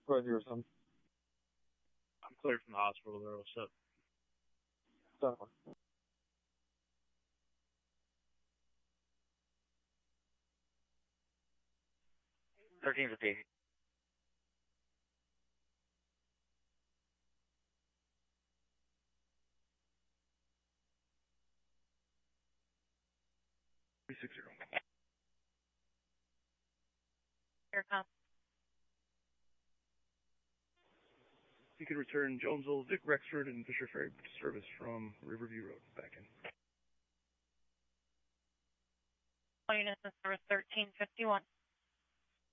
Go ahead, you're son. I'm cleared from the hospital. They're all set. Definitely. Thirteen 15. You can return Jonesville, Vic Rexford, and Fisher Ferry service from Riverview Road back in. Unit service 1351.